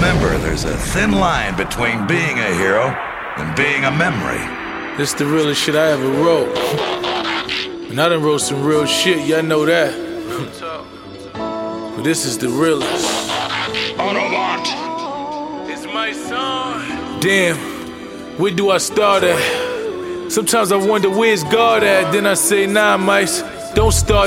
remember, there's a thin line between being a hero and being a memory. This the realest shit I ever wrote. And I done wrote some real shit, y'all know that. But this is the realest. Autobot! It's my song. Damn, where do I start at? Sometimes I wonder where's God at. Then I say, nah, mice, don't start